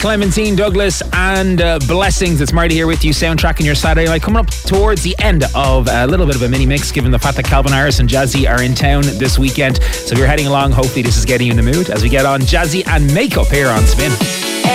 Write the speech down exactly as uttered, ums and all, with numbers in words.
Clementine Douglas and uh, Blessings. It's Marty here with you, soundtracking your Saturday night. Coming up towards the end of a little bit of a mini mix, given the fact that Calvin Harris and Jazzy are in town this weekend. So if you're heading along, hopefully this is getting you in the mood as we get on Jazzy and Makeup here on Spin.